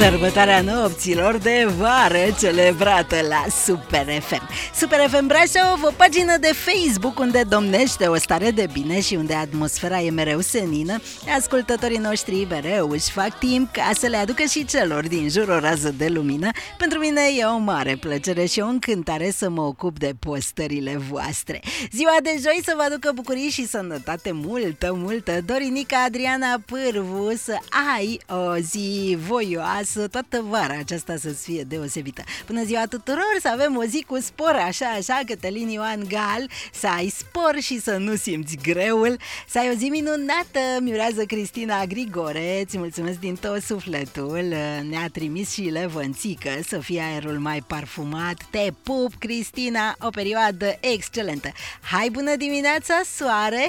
Sărbătoarea nopților de vară celebrată la Super FM. Super FM Brașov, o pagină de Facebook unde domnește o stare de bine și unde atmosfera e mereu senină. Ascultătorii noștri mereu își fac timp ca să le aducă și celor din jur o rază de lumină. Pentru mine e o mare plăcere și o încântare să mă ocup de postările voastre. Ziua de joi să vă aducă bucurii și sănătate multă. Dorinica Adriana Pârvu, să ai o zi voioasă, toată vara aceasta să-ți fie deosebită. Bună ziua tuturor, să avem o zi cu spor, așa, Cătălin Ioan Gal, să ai spor și să nu simți greul, să ai o zi minunată, mi urează Cristina Grigore, îți mulțumesc din tot sufletul, ne-a trimis și Levănțică, să fie aerul mai parfumat, te pup, Cristina, o perioadă excelentă. Hai, bună dimineața, soare!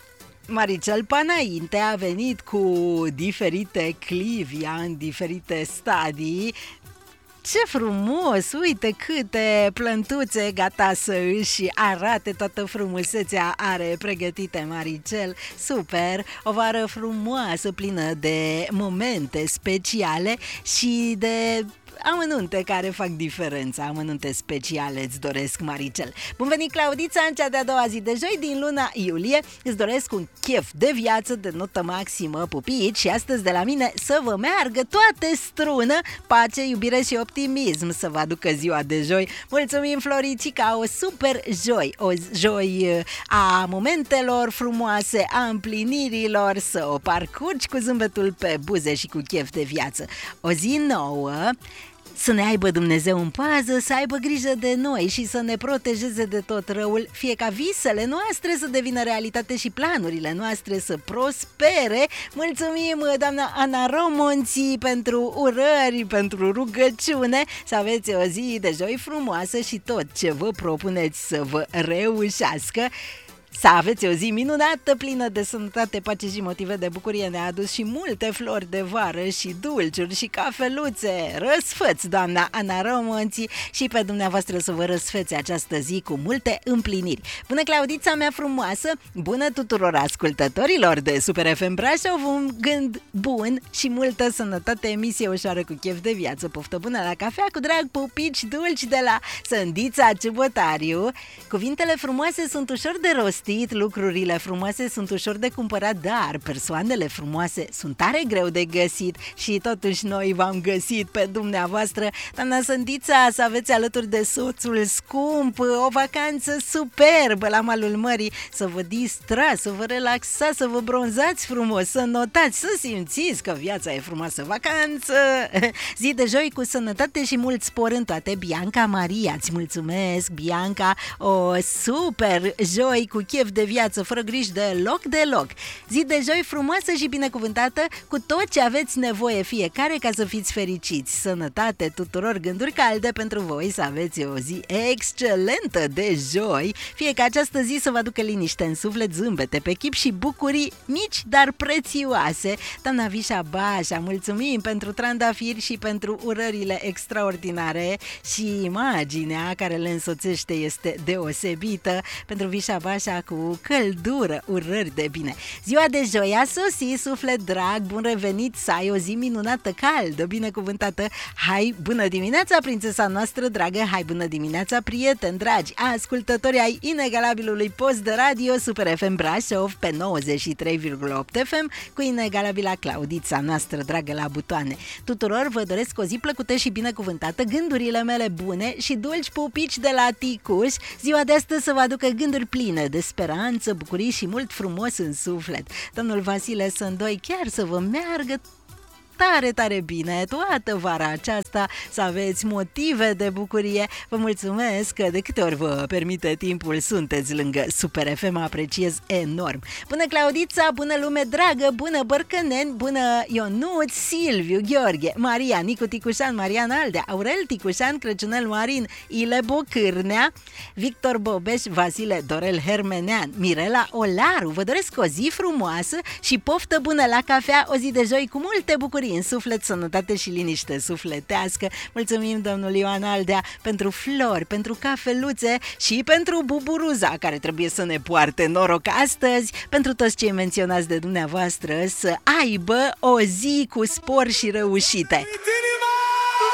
Maricel Panainte a venit cu diferite clivia în diferite stadii. Ce frumos! Uite câte plântuțe gata să își arate toată frumusețea are pregătite Maricel. Super! O vară frumoasă, plină de momente speciale și de amănunte care fac diferența, amănunte speciale îți doresc, Maricel. Bun venit, Claudița, în cea de-a doua zi de joi din luna iulie. Îți doresc un chef de viață de notă maximă, pupici, și astăzi de la mine să vă meargă toate strună, pace, iubire și optimism să vă aducă ziua de joi. Mulțumim, Floricica, o super joi, o joi a momentelor frumoase, a împlinirilor, să o parcurgi cu zâmbetul pe buze și cu chef de viață. O zi nouă, să ne aibă Dumnezeu în pază, să aibă grijă de noi și să ne protejeze de tot răul, fie ca visele noastre să devină realitate și planurile noastre să prospere. Mulțumim, doamna Ana Romonții, pentru urări, pentru rugăciune, să aveți o zi de joi frumoasă și tot ce vă propuneți să vă reușească. Să aveți o zi minunată, plină de sănătate, pace și motive de bucurie. Ne-a adus și multe flori de vară și dulciuri și cafeluțe. Răsfăți, doamna Ana Romonții, și pe dumneavoastră să vă răsfăți această zi cu multe împliniri. Bună, Claudița mea frumoasă, bună tuturor ascultătorilor de Super FM Brașov, un gând bun și multă sănătate, emisie ușoară cu chef de viață, poftă bună la cafea cu drag, pupici dulci de la Sândița Ciubătariu. Cuvintele frumoase sunt ușor de rostit, lucrurile frumoase sunt ușor de cumpărat, dar persoanele frumoase sunt tare greu de găsit și totuși noi v-am găsit pe dumneavoastră. Doamna Sândița, să aveți alături de soțul scump o vacanță superbă la malul mării, să vă distrați, să vă relaxați, să vă bronzați frumos, să notați, să simțiți că viața e frumoasă. Vacanță! Zi de joi cu sănătate și mult spor în toate. Bianca Maria, îți mulțumesc, Bianca, o super joi cu chef de viață, fără griji deloc. Zi de joi frumoasă și binecuvântată, cu tot ce aveți nevoie fiecare ca să fiți fericiți. Sănătate tuturor, gânduri calde pentru voi, să aveți o zi excelentă de joi, fie ca această zi să vă aducă liniște în suflet, zâmbete pe chip și bucurii mici, dar prețioase. Doamna Vișa Bașa, mulțumim pentru trandafiri și pentru urările extraordinare și imaginea care le însoțește este deosebită. Pentru Vișa Bașa, cu căldură, urări de bine. Ziua de joi a sosit, suflet drag, bun revenit, să ai o zi minunată, caldă, binecuvântată. Hai, bună dimineața, prințesa noastră dragă, hai, bună dimineața, prieteni dragi, ascultători ai inegalabilului post de radio Super FM Brașov pe 93,8 FM, cu inegalabila Claudița noastră dragă la butoane. Tuturor vă doresc o zi plăcută și binecuvântată, gândurile mele bune și dulci pupici de la Ticuș. Ziua de astăzi să vă aducă gânduri pline de speranță, bucurii și mult frumos în suflet. Domnul Vasile Sândoi, chiar să vă meargă tare bine toată vara aceasta, să aveți motive de bucurie. Vă mulțumesc că de câte ori vă permite timpul sunteți lângă Super FM, apreciez enorm. Bună, Claudița, bună lume dragă, bună Bărcăneni, bună Ionuț, Silviu, Gheorghe, Maria, Nicu Ticușan, Marian Aldea, Aurel Ticușan, Crăciunel Marin, Ile Bocârnea, Victor Bobeș, Vasile Dorel Hermenean, Mirela Olaru. Vă doresc o zi frumoasă și poftă bună la cafea, o zi de joi cu multe bucurii în suflet, sănătate și liniște sufletească. Mulțumim, domnul Ioan Aldea, pentru flori, pentru cafeluțe și pentru buburuza care trebuie să ne poarte noroc astăzi. Pentru toți cei menționați de dumneavoastră, să aibă o zi cu spor și reușite.